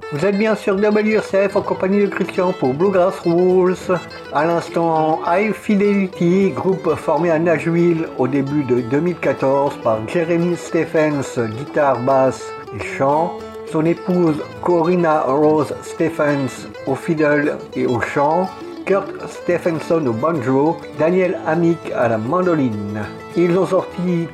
Vous êtes bien sur WRCF en compagnie de Christian pour Bluegrass Rules. À l'instant, High Fidelity, groupe formé à Nashville au début de 2014 par Jeremy Stephens, guitare, basse et chant. Son épouse Corinna Rose Stephens au fiddle et au chant. Kurt Stephenson au banjo, Daniel Amick à la mandoline. Ils ont sorti